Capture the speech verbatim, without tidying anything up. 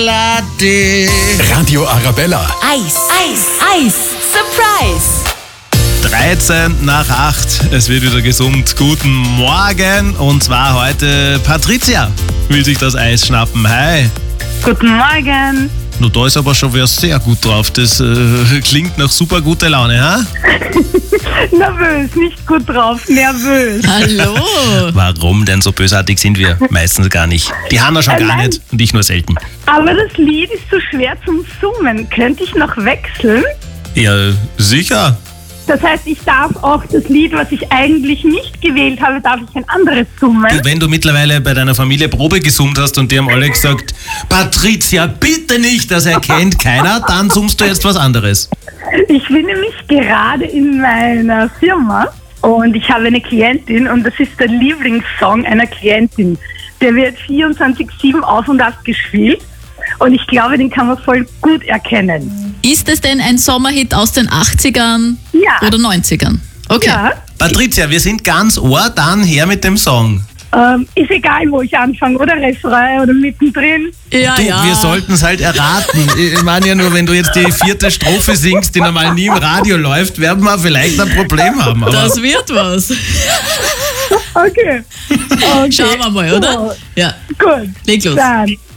Latte. Radio Arabella. Eis, Eis, Eis. Surprise. dreizehn nach acht. Es wird wieder gesund. Guten Morgen. Und zwar heute Patricia will sich das Eis schnappen. Hi. Guten Morgen. No, da ist aber schon wer sehr gut drauf. Das äh, klingt nach super gute Laune, ha? Nervös, nicht gut drauf, nervös. Hallo. Warum denn so bösartig sind wir? Meistens gar nicht. Die Hanna schon Äh, gar nein. nicht und ich nur selten. Aber das Lied ist so schwer zum Summen. Könnte ich noch wechseln? Ja, sicher. Das heißt, ich darf auch das Lied, was ich eigentlich nicht gewählt habe, darf ich ein anderes summen. Du, wenn du mittlerweile bei deiner Familie Probe gesummt hast und die haben alle gesagt, Patricia, bitte nicht, das erkennt keiner, dann summst du jetzt was anderes. Ich bin nämlich gerade in meiner Firma und ich habe eine Klientin und das ist der Lieblingssong einer Klientin. Der wird vierundzwanzig sieben auf und ab gespielt und ich glaube, den kann man voll gut erkennen. Ist es denn ein Sommerhit aus den achtzigern Ja. oder neunzigern? Okay. Ja, Patricia, wir sind ganz ohr, dann her mit dem Song. ähm, ist egal, wo ich anfange, oder Refrain oder mittendrin. Ja, Du, ja. wir sollten es halt erraten. Ich meine ja nur, wenn du jetzt die vierte Strophe singst, die normal nie im Radio läuft, werden wir vielleicht ein Problem haben. Aber Das wird was. Okay. okay. Schauen wir mal, oder? So, Ja, gut. leg los. Dann